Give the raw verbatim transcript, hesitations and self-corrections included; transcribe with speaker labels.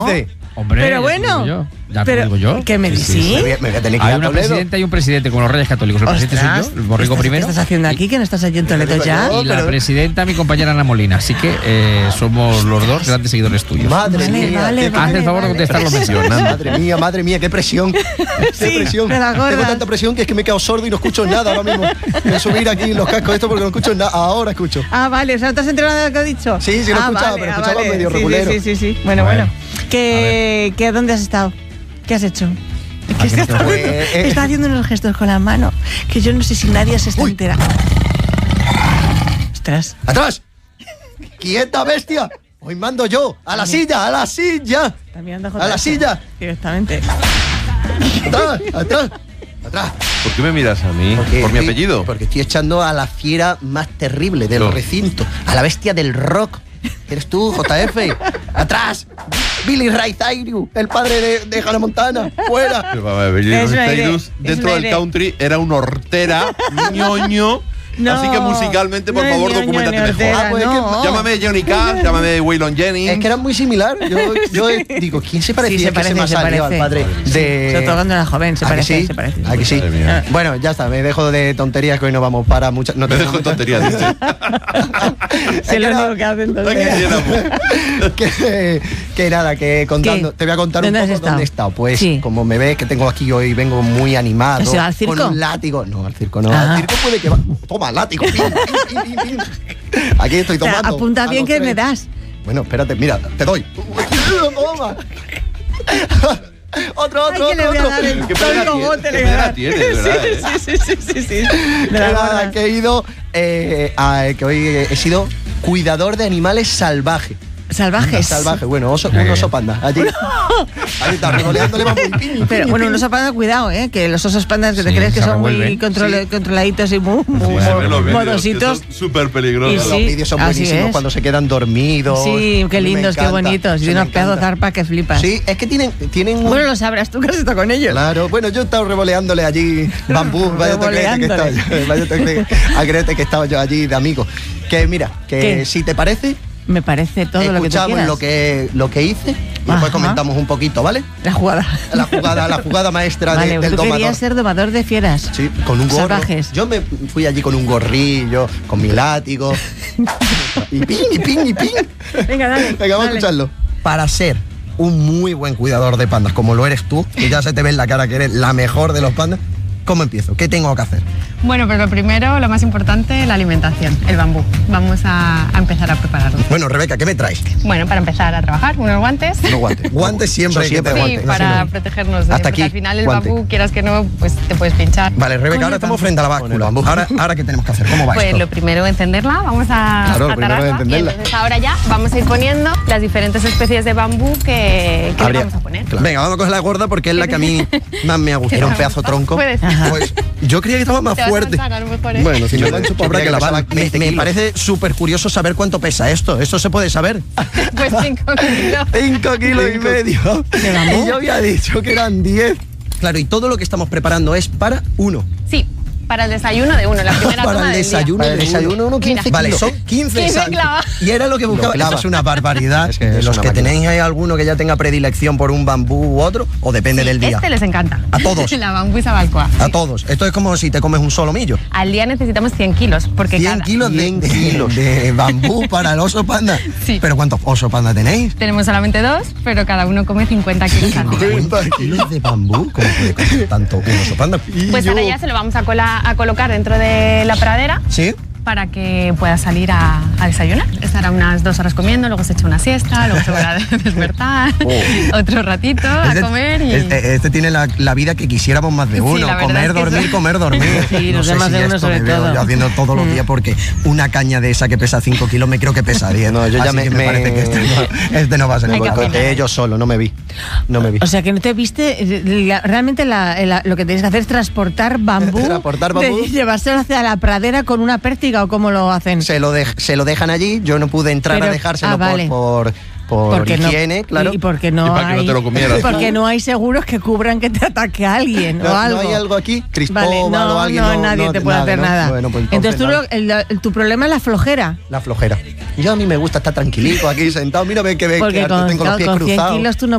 Speaker 1: Sí.
Speaker 2: Hombre,
Speaker 3: pero
Speaker 2: ya te
Speaker 3: bueno,
Speaker 2: digo yo. Ya te
Speaker 3: pero,
Speaker 2: digo yo.
Speaker 3: ¿qué me dices?
Speaker 1: Sí, sí, me voy a- me voy a tener que ir
Speaker 2: Hay
Speaker 1: a
Speaker 2: una
Speaker 1: Toledo.
Speaker 2: presidenta y un presidente como los Reyes Católicos. El presidente soy yo, el borrico
Speaker 3: ¿Estás-
Speaker 2: primero.
Speaker 3: ¿Qué estás haciendo aquí? ¿Que no estás allí en Toledo ya?
Speaker 1: No,
Speaker 2: Y la
Speaker 1: pero-
Speaker 2: presidenta, mi compañera Ana Molina. Así que eh, somos los dos grandes seguidores tuyos.
Speaker 1: Madre
Speaker 3: Vale,
Speaker 1: mía,
Speaker 3: vale,
Speaker 1: qué-
Speaker 3: vale.
Speaker 2: Haz el favor de contestar lo mencionado.
Speaker 1: Madre mía, madre mía, qué presión. Qué
Speaker 3: Sí,
Speaker 1: presión.
Speaker 3: de la gorda.
Speaker 1: Tengo tanta presión que es que me he quedado sordo y no escucho nada ahora mismo. Voy a subir aquí los cascos esto porque no escucho nada. Ahora escucho.
Speaker 3: Ah, vale, o sea, ¿no te has enterado de lo que he dicho?
Speaker 1: Sí, sí lo he
Speaker 3: ah,
Speaker 1: escuchado,
Speaker 3: vale,
Speaker 1: pero
Speaker 3: ah,
Speaker 1: escuchaba
Speaker 3: vale.
Speaker 1: medio
Speaker 3: Sí,
Speaker 1: regulero.
Speaker 3: Sí, sí, sí, sí. Bueno,
Speaker 1: Bueno.
Speaker 3: bueno. ¿Qué, ¿qué, ¿Dónde has estado? ¿Qué has hecho? Es que
Speaker 2: ¿A que no
Speaker 3: está,
Speaker 2: te
Speaker 1: puede?
Speaker 3: haciendo,
Speaker 1: Eh,
Speaker 3: está haciendo unos gestos con la mano que yo no sé si nadie se está
Speaker 1: Uy.
Speaker 3: enterando. Ostras.
Speaker 1: ¡Atrás! ¡Quieta, bestia! Hoy mando yo. ¡A la silla! ¡A la silla!
Speaker 3: Está mirando
Speaker 1: ¡A la silla!
Speaker 3: Directamente.
Speaker 1: ¡Atrás! ¡Atrás! ¡Atrás!
Speaker 4: ¿Por qué me miras a mí?
Speaker 1: Porque
Speaker 4: ¿Por mi
Speaker 1: estoy-
Speaker 4: apellido?
Speaker 1: Porque estoy echando a la fiera más terrible del
Speaker 4: No.
Speaker 1: recinto. A la bestia del rock. ¿Eres tú, J F? ¡Atrás! Billy Ray Cyrus, el padre de, de Hannah Montana. ¡Fuera!
Speaker 4: Pero, vamos a ver, Billy
Speaker 3: Es un
Speaker 4: Ray
Speaker 3: aire,
Speaker 4: Cyrus,
Speaker 3: es
Speaker 4: dentro
Speaker 3: un
Speaker 4: del
Speaker 3: aire.
Speaker 4: country era un hortera, ñoño.
Speaker 3: No,
Speaker 4: así que musicalmente, por
Speaker 3: no es
Speaker 4: favor,
Speaker 3: ñoño
Speaker 4: documentate
Speaker 3: ni
Speaker 4: mejor.
Speaker 3: hortera,
Speaker 1: Ah, pues es que-
Speaker 3: no.
Speaker 4: Llámame Johnny Cash, llámame Waylon Jennings.
Speaker 1: Es que era muy similar. Yo, yo digo, ¿quién se parecía?
Speaker 3: Sí, se
Speaker 1: que
Speaker 3: parece,
Speaker 1: me ha
Speaker 3: se
Speaker 1: salido
Speaker 3: parece.
Speaker 1: al padre de...
Speaker 3: Sobre todo cuando era joven, se
Speaker 1: ¿A que
Speaker 3: parece,
Speaker 1: sí?
Speaker 3: se parece.
Speaker 1: ¿A que sí?
Speaker 4: Madre mía.
Speaker 1: Bueno, ya está, me dejo de tonterías que hoy no vamos para muchas... No
Speaker 4: Me
Speaker 1: tenemos
Speaker 4: dejo en
Speaker 1: muchas-
Speaker 4: tonterías, dice.
Speaker 3: Sí, es lo
Speaker 1: que
Speaker 3: único
Speaker 1: nada,
Speaker 3: que hacen
Speaker 4: Aquí
Speaker 3: entonces.
Speaker 4: llenamos.
Speaker 1: que, que nada, que contando,
Speaker 3: ¿Qué?
Speaker 1: te voy a contar un
Speaker 3: ¿Dónde has
Speaker 1: poco
Speaker 3: estado?
Speaker 1: dónde he estado. Pues
Speaker 3: Sí.
Speaker 1: como me ves que tengo aquí hoy, vengo muy animado.
Speaker 3: ¿Has ido al circo?
Speaker 1: Con un látigo. No, al circo no.
Speaker 3: Ah.
Speaker 1: Al circo puede que va. Toma, látigo. Pim, pim, pim, pim, pim. Aquí estoy
Speaker 3: O sea,
Speaker 1: tomando.
Speaker 3: apunta
Speaker 1: a
Speaker 3: bien
Speaker 1: los
Speaker 3: que
Speaker 1: tres.
Speaker 3: me das.
Speaker 1: Bueno, espérate, mira, te doy. Toma. Otro,
Speaker 3: Ay,
Speaker 1: otro,
Speaker 3: que le
Speaker 1: otro,
Speaker 3: voy a
Speaker 1: otro.
Speaker 3: dar el
Speaker 4: ¿Qué pena
Speaker 3: tonto
Speaker 4: tiene?
Speaker 3: bote,
Speaker 4: ¿Qué
Speaker 3: le voy a
Speaker 4: pena
Speaker 3: dar.
Speaker 4: tiene, de verdad, eh?
Speaker 3: Sí, sí, sí, sí, sí. De
Speaker 1: Que
Speaker 3: la
Speaker 1: nada,
Speaker 3: gorda.
Speaker 1: que he ido, eh, a- que hoy he sido cuidador de animales salvajes.
Speaker 3: Salvajes.
Speaker 1: Salvajes, bueno, oso, un
Speaker 2: Ay,
Speaker 1: oso
Speaker 2: ay.
Speaker 1: panda. Allí. Ahí está, revoleándole más muy pin,
Speaker 3: Pero
Speaker 1: pin,
Speaker 3: bueno,
Speaker 1: pin.
Speaker 3: un oso panda, cuidado, ¿eh? Que los osos pandas que te
Speaker 2: Sí,
Speaker 3: crees que
Speaker 2: se
Speaker 3: son muy
Speaker 2: revuelven.
Speaker 3: control-
Speaker 1: Sí.
Speaker 3: controladitos y muy, muy
Speaker 4: Sí, se ven los vídeos, que
Speaker 3: modositos.
Speaker 4: son súper
Speaker 3: Y
Speaker 4: peligrosos.
Speaker 1: Los
Speaker 3: sí,
Speaker 1: vídeos son
Speaker 3: así
Speaker 1: buenísimos
Speaker 3: es.
Speaker 1: cuando se quedan dormidos.
Speaker 3: Sí,
Speaker 1: A
Speaker 3: qué
Speaker 1: mí me
Speaker 3: lindos, qué
Speaker 1: encanta,
Speaker 3: bonitos.
Speaker 1: sí,
Speaker 3: Y
Speaker 1: me
Speaker 3: unos pedazos de
Speaker 1: encanta.
Speaker 3: zarpa que flipas.
Speaker 1: Sí, es que tienen, tienen un...
Speaker 3: Bueno, lo sabrás tú que has estado con ellos.
Speaker 1: Claro, bueno, yo he estado revoleándole allí bambú, vaya te crees que estaba yo, vaya te crees a creerte que estaba yo allí de amigo. Que mira, que
Speaker 3: ¿Qué?
Speaker 1: si te parece,
Speaker 3: Me parece todo lo que tú
Speaker 1: escuchamos
Speaker 3: quieras.
Speaker 1: lo que, lo que hice y
Speaker 3: Ajá.
Speaker 1: después comentamos un poquito, ¿vale?
Speaker 3: La jugada.
Speaker 1: La jugada, la jugada maestra de-
Speaker 3: Vale,
Speaker 1: del
Speaker 3: tú
Speaker 1: domador.
Speaker 3: querías ser domador de fieras.
Speaker 1: Sí, con un gorro.
Speaker 3: Salvajes.
Speaker 1: Yo me fui allí con un gorrillo, con mi látigo. y pin, y pin, y pin.
Speaker 3: Venga, dale.
Speaker 1: Venga, vamos
Speaker 3: dale.
Speaker 1: a escucharlo. Para ser un muy buen cuidador de pandas, como lo eres tú, que ya se te ve en la cara que eres la mejor de los pandas, ¿cómo empiezo? ¿Qué tengo que hacer?
Speaker 5: Bueno, pero lo primero, lo más importante, la alimentación, el bambú. Vamos a, a empezar a prepararlo.
Speaker 1: Bueno, Rebeca, ¿qué me traes?
Speaker 5: Bueno, para empezar a trabajar, unos guantes.
Speaker 1: Unos guantes. Guantes siempre hay que
Speaker 5: Sí,
Speaker 1: tener guantes.
Speaker 5: para
Speaker 1: no, no.
Speaker 5: protegernos. de-
Speaker 1: Hasta
Speaker 5: porque
Speaker 1: aquí,
Speaker 5: al final el
Speaker 1: guante.
Speaker 5: bambú, quieras que no, pues te puedes pinchar.
Speaker 1: Vale, Rebeca,
Speaker 3: Con
Speaker 1: ahora
Speaker 3: el
Speaker 1: estamos
Speaker 3: bambú.
Speaker 1: frente a la báscula. Ahora, ahora, ¿qué tenemos que hacer? ¿Cómo va
Speaker 5: Pues
Speaker 1: esto?
Speaker 5: lo primero, encenderla, vamos a
Speaker 1: Claro, lo primero es
Speaker 5: atararla. Y
Speaker 1: encenderla.
Speaker 5: entonces ahora ya vamos a ir poniendo las diferentes especies de bambú que, que le
Speaker 1: Habría-
Speaker 5: vamos a poner.
Speaker 1: Claro. Venga, vamos a coger la gorda porque es la que a mí más me ha gustado. Era un pedazo tronco.
Speaker 5: Puede ser.
Speaker 1: Pues yo creía que estaba más
Speaker 5: Te vas a
Speaker 1: fuerte.
Speaker 5: cansar, a lo mejor, ¿eh?
Speaker 1: Bueno, si me
Speaker 4: Yo-
Speaker 1: mancho,
Speaker 4: yo
Speaker 1: pues habrá
Speaker 4: creía
Speaker 1: que
Speaker 4: que
Speaker 1: lavar.
Speaker 4: pesaba
Speaker 1: Me,
Speaker 4: veinte
Speaker 1: me
Speaker 4: kilos.
Speaker 1: parece súper curioso saber cuánto pesa esto. ¿Esto se puede saber?
Speaker 5: Pues cinco kilos.
Speaker 1: Cinco kilos y medio. Y yo había dicho que eran diez. Claro, y todo lo que estamos preparando es para uno.
Speaker 5: Sí, para el desayuno de uno, la primera
Speaker 1: Para
Speaker 5: toma
Speaker 1: el
Speaker 5: del día.
Speaker 1: desayuno.
Speaker 3: Para el
Speaker 1: de
Speaker 3: desayuno, uno, quince
Speaker 5: Mira.
Speaker 1: Vale,
Speaker 3: kilos.
Speaker 1: son quince
Speaker 5: quince
Speaker 1: exacto.
Speaker 5: clavas.
Speaker 1: Y era lo que buscaba.
Speaker 3: Lo clava.
Speaker 1: Eso es una barbaridad.
Speaker 3: Es que
Speaker 1: De
Speaker 3: es
Speaker 1: los
Speaker 3: una
Speaker 1: que
Speaker 3: máquina.
Speaker 1: tenéis, ¿hay alguno que ya tenga predilección por un bambú u otro? ¿O depende del día?
Speaker 5: Este les encanta.
Speaker 1: A todos.
Speaker 5: La bambusa balcoa.
Speaker 1: A todos. Esto es como si te comes un solomillo.
Speaker 5: Al día necesitamos cien kilos. Porque
Speaker 1: cien
Speaker 5: cada-
Speaker 1: kilos de,
Speaker 3: cien
Speaker 1: de-
Speaker 3: kilos.
Speaker 1: de bambú para el oso panda.
Speaker 5: Sí.
Speaker 1: ¿Pero cuántos oso panda tenéis?
Speaker 5: Tenemos solamente dos, pero cada uno come cincuenta kilos al día.
Speaker 1: cincuenta kilos de bambú. ¿Cómo puede comer tanto un oso panda?
Speaker 5: Pues ahora ya se lo vamos a, cola- a colocar dentro de la pradera
Speaker 1: ¿Sí?
Speaker 5: para que pueda salir a, a desayunar. Estará unas dos horas comiendo, luego se echa una siesta, luego se va a despertar, otro ratito a
Speaker 1: Este,
Speaker 5: comer y...
Speaker 1: este- este tiene la, la vida que quisiéramos más de
Speaker 5: Sí,
Speaker 1: uno.
Speaker 5: la verdad
Speaker 1: Comer,
Speaker 5: es que
Speaker 1: dormir,
Speaker 5: sí.
Speaker 1: comer, dormir.
Speaker 3: Sí,
Speaker 1: no
Speaker 3: los
Speaker 1: sé
Speaker 3: demás
Speaker 1: si
Speaker 3: de uno
Speaker 1: esto
Speaker 3: sobre
Speaker 1: me veo
Speaker 3: todo.
Speaker 1: yo haciendo todos los días porque una caña de esa que pesa cinco kilos me creo que pesa diez.
Speaker 3: No, yo ya
Speaker 1: Así
Speaker 3: me-
Speaker 1: que me,
Speaker 3: me-
Speaker 1: parece que este no, este no va a ser
Speaker 5: Hay
Speaker 1: el
Speaker 5: que
Speaker 1: boicote.
Speaker 5: aprender.
Speaker 1: Yo solo, no me vi. No me vi.
Speaker 3: O sea, que no te viste. eh, la- realmente la- la- lo que tienes que hacer es transportar bambú.
Speaker 1: Transportar bambú.
Speaker 3: de- llevárselo hacia la pradera con una pértiga o cómo lo hacen.
Speaker 1: Se lo, dej- se lo dejan allí, yo no pude entrar
Speaker 3: Pero-
Speaker 1: a dejárselo
Speaker 3: ah, vale.
Speaker 1: por, por, por
Speaker 3: Porque no-
Speaker 1: higiene, claro.
Speaker 3: Y porque no
Speaker 4: Y para que
Speaker 3: hay,
Speaker 4: no te lo comieras tú.
Speaker 3: porque no hay seguros que cubran que te ataque alguien
Speaker 1: No,
Speaker 3: o
Speaker 1: ¿no
Speaker 3: algo.
Speaker 1: hay algo aquí? Cristóbal
Speaker 3: Vale, no,
Speaker 1: o alguien.
Speaker 3: no, nadie te puede hacer
Speaker 1: ¿no?
Speaker 3: nada.
Speaker 1: Bueno, pues
Speaker 3: entonces tú
Speaker 1: nada.
Speaker 3: lo- el- el- tu problema es la flojera.
Speaker 1: La flojera. Yo a mí me gusta estar tranquilito aquí sentado. Mírame que, ve
Speaker 3: Porque
Speaker 1: que
Speaker 3: con,
Speaker 1: tengo los pies
Speaker 3: con cien
Speaker 1: cruzados.
Speaker 3: kilos tú no